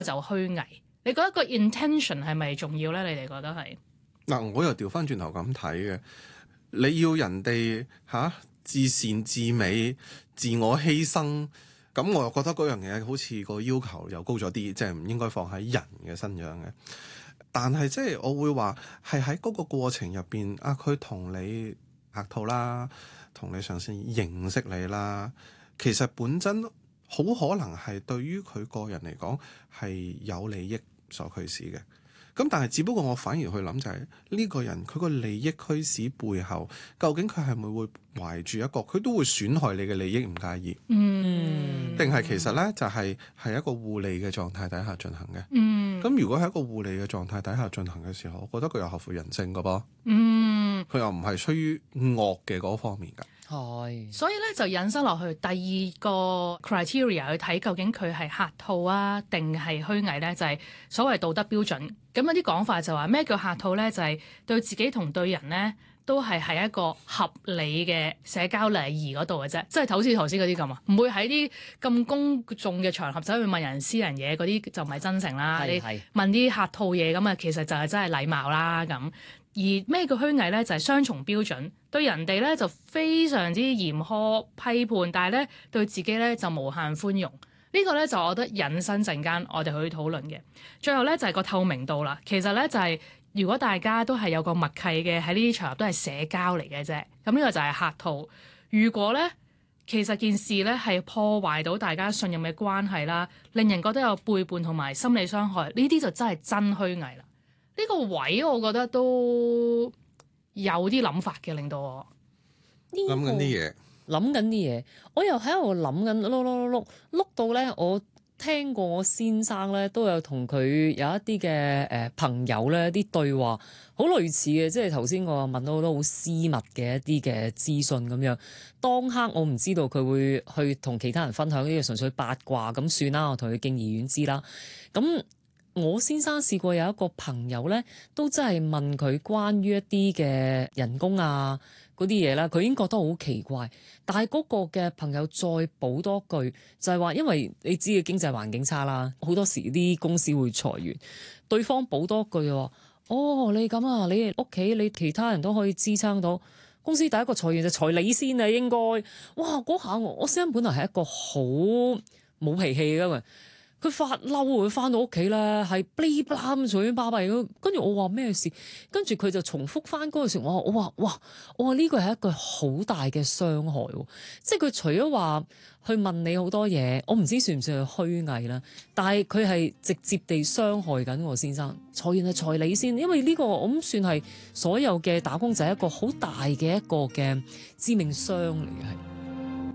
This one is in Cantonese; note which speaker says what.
Speaker 1: 就虛偽。你覺得個 intention 係咪重要咧？你哋覺得係？
Speaker 2: 嗱，我又調翻轉頭咁睇嘅，你要人哋至善至美、自我犧牲，咁我又覺得嗰樣嘢好似個要求又高咗啲，即係唔應該放喺人嘅身上嘅。但係即係我會話係喺嗰個過程入邊佢同你拍拖啦，同你嘗試認識你啦，其實本真好可能係對於佢個人嚟講係有利益所驅使嘅。咁但係只不過我反而去諗就係呢個人佢個利益驅使背後，究竟佢係咪會懷住一個佢都會損害你嘅利益唔介意？定係其實呢，就係一個互利嘅狀態底下進行嘅。咁如果喺一個互利嘅狀態底下進行嘅時候，我覺得佢又合乎人性㗎噃。佢又唔係出於惡嘅嗰方面㗎。
Speaker 1: 所以咧就引申落去第二個 criteria 去睇究竟佢係客套啊定係虛偽咧，就係所謂道德標準。咁有啲講法就話咩叫客套咧？就係對自己同對人咧都係喺一個合理嘅社交禮儀嗰度嘅啫，即係好似頭先嗰啲咁啊，唔會喺啲咁公眾嘅場合走去問人私人嘢嗰啲就唔係真誠啦。你問啲客套嘢咁啊，其實就係真係禮貌啦咁。而咩叫虛偽咧？就係雙重標準，對人哋咧就非常之嚴苛批判，但係咧對自己咧就無限寬容。呢個咧就我覺得引申陣間我哋去討論嘅。最後咧就係個透明度啦。其實咧就係如果大家都係有個默契嘅，喺呢啲場合都係社交嚟嘅啫。咁呢個就係客套。如果咧其實件事咧係破壞到大家信任嘅關係啦，令人覺得有背叛同埋心理傷害，呢啲就真係真虛偽啦。呢個位我覺得都有啲諗法嘅，令到我
Speaker 2: 諗緊啲嘢，
Speaker 3: 我又喺度諗緊碌到咧，我聽過我先生咧都有同佢有一啲嘅朋友咧啲對話，好類似嘅，即係頭先我問到好多好私密嘅一啲嘅資訊咁樣。當刻我唔知道佢會去同其他人分享，呢個純粹八卦咁算啦。我同佢敬而遠之啦。咁我先生試過有一個朋友咧，都真係問佢關於一啲嘅人工啊嗰啲嘢啦，佢已經覺得好奇怪。但係嗰個嘅朋友再補多句，就係話，因為你知嘅經濟環境差啦，好多時啲公司會裁員。對方補多句話：哦，你咁啊，你屋企你其他人都可以支撐到，公司第一個裁員就裁你先啊，應該。哇！嗰下我先生本來係一個好冇脾氣㗎嘛。佢發嬲，佢翻到屋企咧係 blah blah 咁隨便巴閉咁，跟住我話咩事？跟住佢就重複翻嗰句説話，我話呢個係一句好大嘅傷害喎，即係佢除咗話去問你好多嘢，我唔知算唔算係虛偽啦，但係佢係直接地傷害緊我先生。裁員係裁你先，因為呢個我諗算係所有嘅打工仔一個好大嘅一個嘅致命傷嚟嘅係。